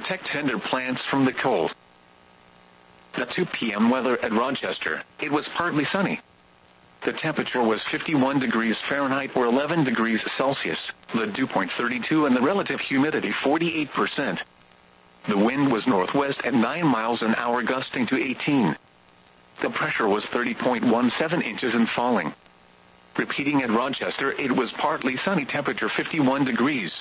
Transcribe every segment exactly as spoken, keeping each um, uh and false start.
protect tender plants from the cold. The two p m weather at Rochester. It was partly sunny. The temperature was fifty-one degrees Fahrenheit or eleven degrees Celsius, the dew point thirty-two and the relative humidity forty-eight percent. The wind was northwest at nine miles an hour gusting to eighteen. The pressure was thirty point one seven inches and falling. Repeating at Rochester, it was partly sunny, temperature fifty-one degrees.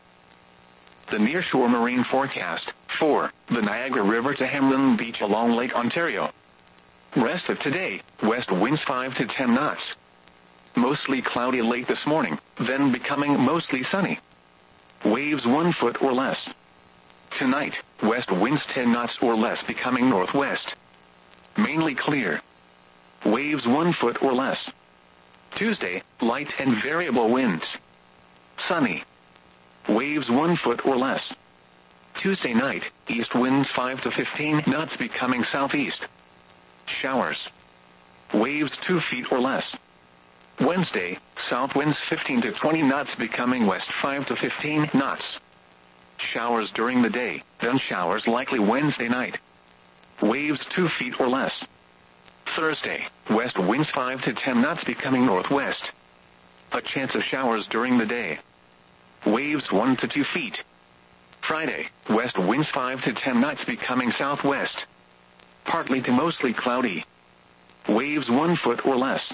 The nearshore marine forecast. four. The Niagara River to Hamlin Beach along Lake Ontario. Rest of today, west winds five to ten knots. Mostly cloudy late this morning, then becoming mostly sunny. Waves one foot or less. Tonight, west winds ten knots or less, becoming northwest. Mainly clear. Waves one foot or less. Tuesday, light and variable winds. Sunny. Waves one foot or less. Tuesday night, east winds five to fifteen knots, becoming southeast. Showers. Waves two feet or less. Wednesday, south winds fifteen to twenty knots, becoming west five to fifteen knots. Showers during the day, then showers likely Wednesday night. Waves two feet or less. Thursday, west winds five to ten knots, becoming northwest. A chance of showers during the day. Waves one to two feet. Friday, west winds five to ten knots, becoming southwest. Partly to mostly cloudy. Waves one foot or less.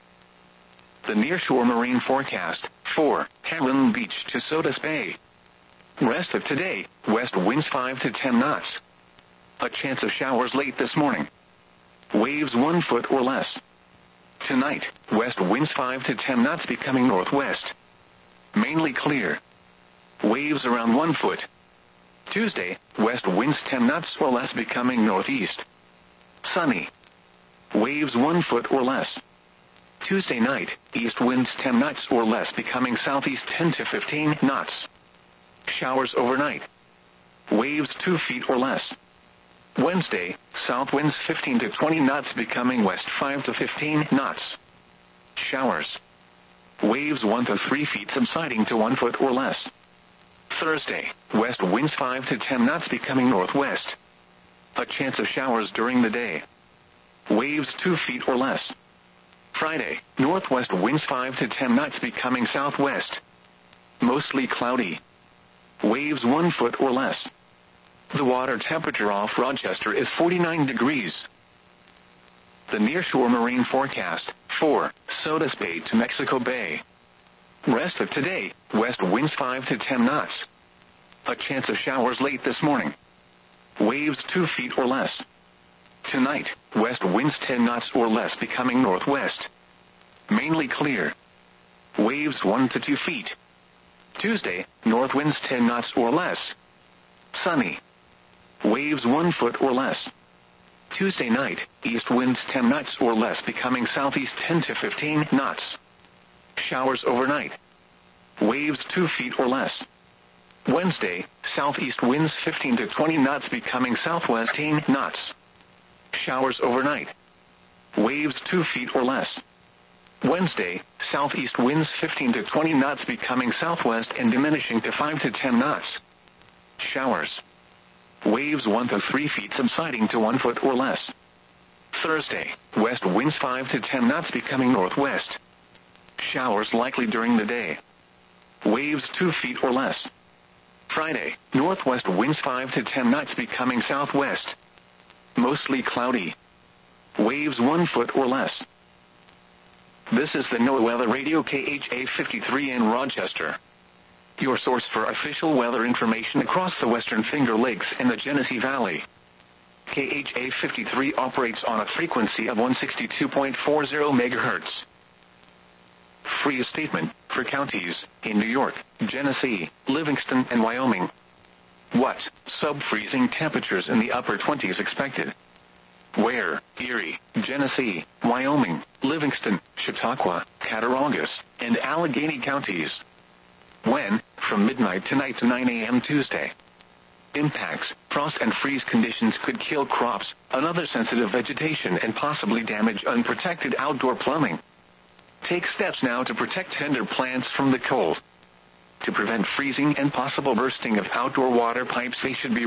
The nearshore marine forecast. four. Hamlin Beach to Sodus Bay. Rest of today, west winds five to ten knots. A chance of showers late this morning. Waves one foot or less. Tonight, west winds five to ten knots, becoming northwest. Mainly clear. Waves around one foot. Tuesday, west winds ten knots or less, becoming northeast. Sunny. Waves one foot or less. Tuesday night, east winds ten knots or less, becoming southeast ten to fifteen knots. Showers overnight. Waves two feet or less. Wednesday, south winds fifteen to twenty knots, becoming west five to fifteen knots. Showers. Waves one to three feet, subsiding to one foot or less. Thursday, west winds five to ten knots, becoming northwest. A chance of showers during the day. Waves two feet or less. Friday, northwest winds five to ten knots, becoming southwest. Mostly cloudy. Waves one foot or less. The water temperature off Rochester is forty-nine degrees. The nearshore marine forecast. four. Sodus Bay to Mexico Bay. Rest of today, west winds five to ten knots. A chance of showers late this morning. Waves two feet or less. Tonight, west winds ten knots or less, becoming northwest. Mainly clear. Waves one to two feet. Tuesday, north winds ten knots or less. Sunny. Waves one foot or less. Tuesday night, east winds ten knots or less, becoming southeast ten to fifteen knots. Showers overnight. Waves two feet or less. Wednesday, southeast winds fifteen to twenty knots, becoming southwest ten knots. Showers overnight. Waves two feet or less. Wednesday, southeast winds fifteen to twenty knots, becoming southwest and diminishing to five to ten knots. Showers. Waves one to three feet, subsiding to one foot or less. Thursday, west winds five to ten knots, becoming northwest. Showers likely during the day. Waves two feet or less. Friday, northwest winds five to ten knots, becoming southwest. Mostly cloudy. Waves one foot or less. This is the NOAA Weather Radio, K H A fifty-three in Rochester. Your source for official weather information across the Western Finger Lakes and the Genesee Valley. K H A fifty-three operates on a frequency of one sixty-two point four zero megahertz. Free statement for counties in New York, Genesee, Livingston, and Wyoming. What? Sub-freezing temperatures in the upper twenties expected. Where? Erie, Genesee, Wyoming, Livingston, Chautauqua, Cattaraugus, and Allegheny counties. When? From midnight tonight to nine a m Tuesday. Impacts: frost and freeze conditions could kill crops, another sensitive vegetation, and possibly damage unprotected outdoor plumbing. Take steps now to protect tender plants from the cold. To prevent freezing and possible bursting of outdoor water pipes, they should be